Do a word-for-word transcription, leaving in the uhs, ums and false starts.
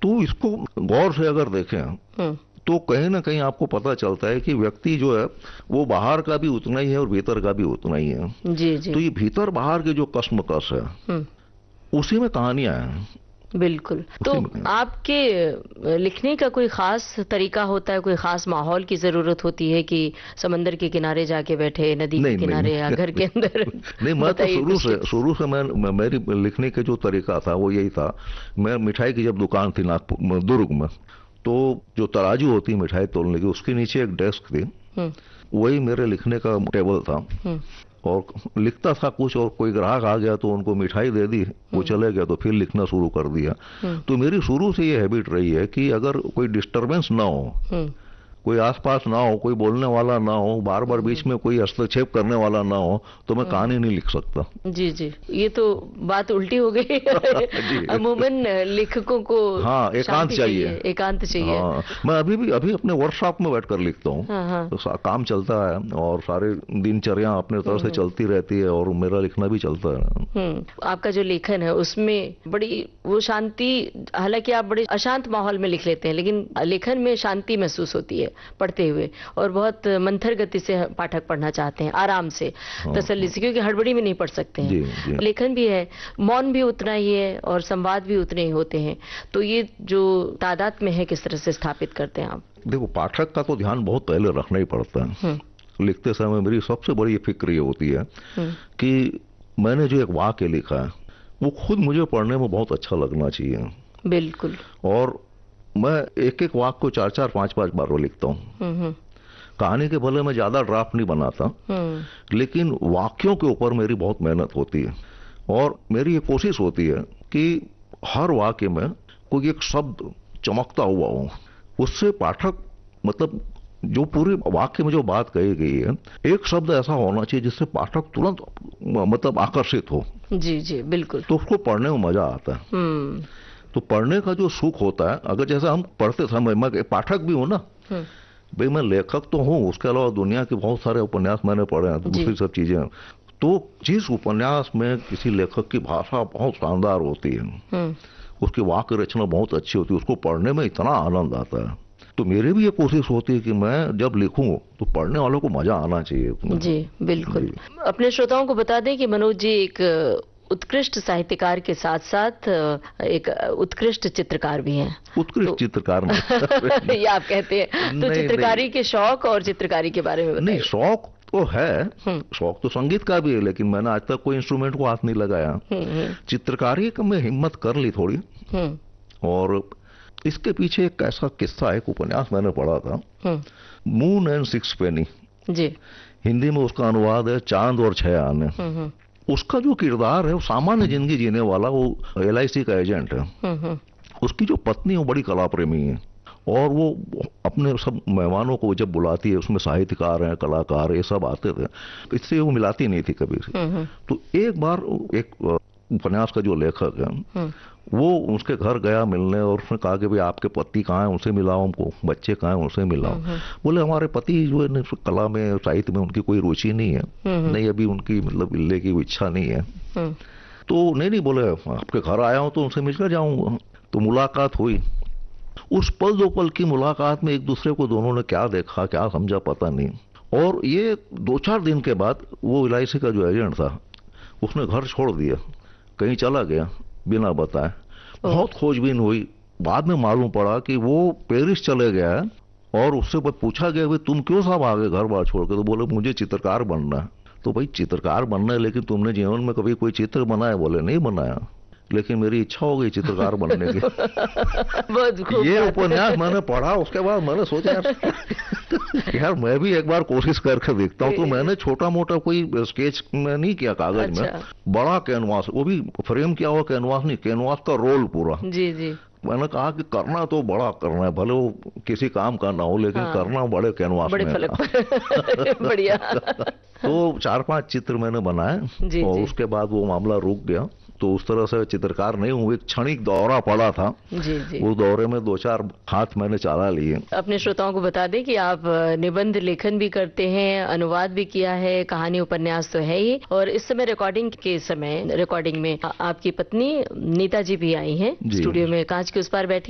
तो इसको गौर से अगर देखें तो कहीं ना कहीं आपको पता चलता है कि व्यक्ति जो है वो बाहर का भी उतना ही है और भीतर का भी उतना ही है। जी जी। तो ये भीतर बाहर के जो कश्मकश है उसी में कहानियां हैं। बिल्कुल। तो आपके लिखने का कोई खास तरीका होता है, कोई खास माहौल की जरूरत होती है कि समंदर के किनारे जाके बैठे, नदी के किनारे या घर के अंदर? नहीं, मैं तो शुरू से शुरू से मैं मेरी लिखने का जो तरीका था वो यही था। मैं मिठाई की जब दुकान थी नागपुर दुर्ग में, तो जो तराजू होती मिठाई तोलने की उसके नीचे एक डेस्क थी, वही मेरे लिखने का टेबल था। और लिखता था कुछ, और कोई ग्राहक आ गया तो उनको मिठाई दे दी, वो चले गया तो फिर लिखना शुरू कर दिया। तो मेरी शुरू से ये हैबिट रही है कि अगर कोई डिस्टरबेंस ना हो, कोई आसपास ना हो, कोई बोलने वाला ना हो, बार बार बीच में कोई हस्तक्षेप करने वाला ना हो, तो मैं कहानी नहीं लिख सकता। जी जी, ये तो बात उल्टी हो गई। अमूमन लेखकों को हाँ एकांत चाहिए, एकांत चाहिए। हाँ, मैं अभी भी अभी अपने वर्कशॉप में बैठकर लिखता हूँ। हाँ, हाँ। तो काम चलता है और सारे दिनचर्या अपने तरह से चलती रहती है और मेरा लिखना भी चलता है। आपका जो लेखन है उसमें बड़ी वो शांति, हालांकि आप बड़े अशांत माहौल में लिख लेते हैं, लेकिन लेखन में शांति महसूस होती है पढ़ते हुए, और बहुत मंथर गति से पाठक पढ़ना चाहते हैं, आराम से, तसल्ली से, क्योंकि हड़बड़ी में नहीं पढ़ सकते हैं। जी, जी। लेखन भी है, मौन भी उतना ही है और संवाद भी उतने ही होते हैं। तो ये जो तादाद में है किस तरह से स्थापित करते हैं आप? देखो, पाठक का तो ध्यान बहुत पहले रखना ही पड़ता है। लिखते समय मेरी सबसे बड़ी फिक्र ये होती है कि मैंने जो एक वाक्य लिखा है वो खुद मुझे पढ़ने में बहुत अच्छा लगना चाहिए। बिल्कुल। और मैं एक एक वाक्य को चार चार पांच पांच बार लिखता हूँ। कहानी के भले मैं ज्यादा ड्राफ्ट नहीं बनाता, लेकिन वाक्यों के ऊपर मेरी बहुत मेहनत होती है। और मेरी ये कोशिश होती है कि हर वाक्य में कोई एक शब्द चमकता हुआ हो, उससे पाठक, मतलब जो पूरे वाक्य में जो बात कही गई है, एक शब्द ऐसा होना चाहिए जिससे पाठक तुरंत मतलब आकर्षित हो। जी जी बिल्कुल। तो उसको पढ़ने में मजा आता है। तो पढ़ने का जो सुख होता है, अगर जैसे हम पढ़ते समय, मैं पाठक भी हूं ना भाई, मैं लेखक तो हूँ, उसके अलावा दुनिया के बहुत सारे उपन्यास मैंने पढ़े हैं, दूसरी सब चीजें। तो जिस उपन्यास में किसी लेखक की भाषा बहुत शानदार होती है, उसकी वाक्य रचना बहुत अच्छी होती है, उसको पढ़ने में इतना आनंद आता है। तो मेरी भी ये कोशिश होती है कि मैं जब लिखूं तो पढ़ने वालों को मजा आना चाहिए। जी बिल्कुल। जी। अपने श्रोताओं को बता दें कि मनोज जी एक उत्कृष्ट साहित्यकार के साथ साथ एक उत्कृष्ट चित्रकार भी हैं। उत्कृष्ट तो, चित्रकार ये आप कहते हैं। तो चित्रकारी के शौक और चित्रकारी के बारे में बताइए। नहीं, शौक तो है, शौक तो संगीत का भी है, लेकिन मैंने आज तक कोई इंस्ट्रूमेंट को हाथ नहीं लगाया। चित्रकारी का मैं हिम्मत कर ली थोड़ी। और इसके पीछे एक ऐसा किस्सा, एक उपन्यास मैंने पढ़ा था, मून एंड सिक्स पेनी। जी। हिंदी में उसका अनुवाद है चांद और छह आने। उसका जो किरदार है वो सामान्य जिंदगी जीने वाला, वो एल आई सी का एजेंट है। उसकी जो पत्नी वो बड़ी कला प्रेमी है, और वो अपने सब मेहमानों को जब बुलाती है, उसमें साहित्यकार हैं, कलाकार, ये सब आते थे, इससे वो मिलाती नहीं थी कभी। तो एक बार एक उपन्यास का जो लेखक है वो उसके घर गया मिलने, और उसने कहा कि भाई आपके पति कहाँ हैं, उनसे मिलाओ हमको, बच्चे कहाँ हैं, उनसे मिलाओ। बोले हमारे पति जो है कला में, साहित्य में उनकी कोई रुचि नहीं है, नहीं अभी उनकी मतलब मिलने की इच्छा नहीं है। तो नहीं नहीं बोले आपके घर आया हूँ तो उनसे मिलकर जाऊंगा। तो मुलाकात हुई। उस पल दो पल की मुलाकात में एक दूसरे को दोनों ने क्या देखा, क्या समझा, पता नहीं। और ये दो चार दिन के बाद वो एल आई सी का जो एजेंट था उसने घर छोड़ दिया, कहीं चला गया बिना बताए। बहुत खोजबीन हुई, बाद में मालूम पड़ा कि वो पेरिस चले गया है, और उससे पूछा गया भाई तुम क्यों साहब आ गए घर बार छोड़ के? तो बोले मुझे चित्रकार बनना है। तो भाई चित्रकार बनना है, लेकिन तुमने जीवन में कभी कोई चित्र बनाया? बोले नहीं बनाया, लेकिन मेरी इच्छा हो गई चित्रकार बनने की। ये उपन्यास मैंने पढ़ा, उसके बाद मैंने सोचा यार यार मैं भी एक बार कोशिश करके देखता हूँ। तो मैंने छोटा मोटा कोई स्केच में नहीं किया कागज अच्छा। में, बड़ा कैनवास, वो भी फ्रेम किया हुआ कैनवास नहीं, कैनवास का रोल पूरा। जी जी। मैंने कहा कि करना तो बड़ा करना है, भले वो किसी काम का ना हो, लेकिन हाँ। करना बड़े कैनवास बड़े में। बढ़िया। तो चार पांच चित्र मैंने बनाए, और उसके बाद वो मामला रुक गया। तो उस तरह से चित्रकार नहीं हूँ, एक क्षणिक दौरा पड़ा था। जी जी। उस दौरे में दो चार हाथ मैंने चला लिए। अपने श्रोताओं को बता दें कि आप निबंध लेखन भी करते हैं, अनुवाद भी किया है, कहानी उपन्यास तो है ही, और इस समय रिकॉर्डिंग के समय रिकॉर्डिंग में आपकी पत्नी नीता जी भी आई हैं स्टूडियो में, कांच के उस पार बैठी